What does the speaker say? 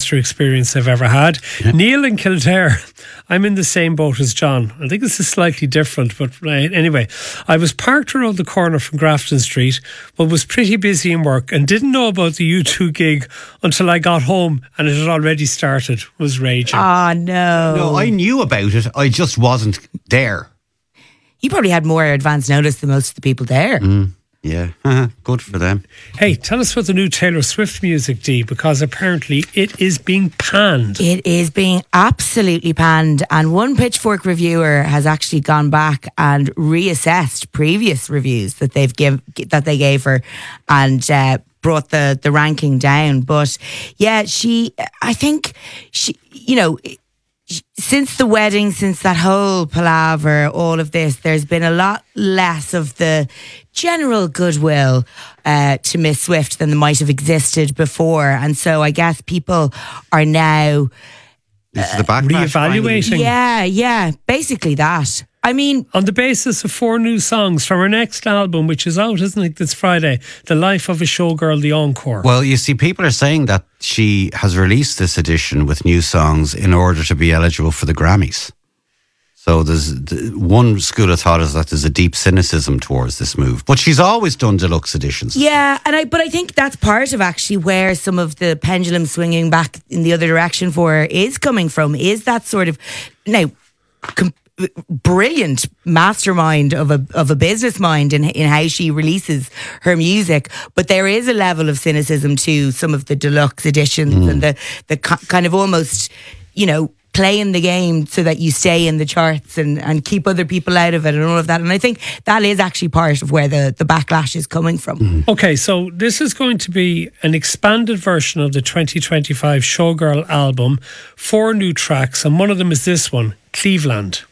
monster experience I've ever had. Yeah. Neil in Kildare. I'm in the same boat as John. I think this is slightly different, but anyway, I was parked around the corner from Grafton Street, but was pretty busy in work and didn't know about the U2 gig until I got home and it had already started. Was raging. Oh, no. No, I knew about it. I just wasn't there. You probably had more advance notice than most of the people there. Yeah, good for them. Hey, tell us about the new Taylor Swift music, Dee, because apparently it is being panned. It is being absolutely panned, and one Pitchfork reviewer has actually gone back and reassessed previous reviews that they gave her, and brought the ranking down. But yeah, I think she, since the wedding, since that whole palaver, all of this, there's been a lot less of the general goodwill to Miss Swift than might have existed before. And so I guess people are now reevaluating. Yeah, basically that. I mean, on the basis of 4 new songs from her next album, which is out, isn't it, this Friday, The Life of a Showgirl, The Encore. Well, you see, people are saying that she has released this edition with new songs in order to be eligible for the Grammys. So there's one school of thought is that there's a deep cynicism towards this move. But she's always done deluxe editions. Yeah, but I think that's part of actually where some of the pendulum swinging back in the other direction for her is coming from, is that sort of... Now, brilliant mastermind of a business mind in how she releases her music, but there is a level of cynicism to some of the deluxe editions and the kind of almost, playing the game so that you stay in the charts and keep other people out of it and all of that. And I think that is actually part of where the backlash is coming from. Okay, so this is going to be an expanded version of the 2025 Showgirl album, 4 new tracks, and one of them is this one, Cleveland.